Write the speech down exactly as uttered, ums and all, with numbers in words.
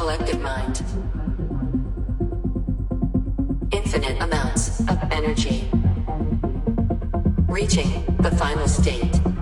collective mind. Infinite amounts of energy. Reaching the final state.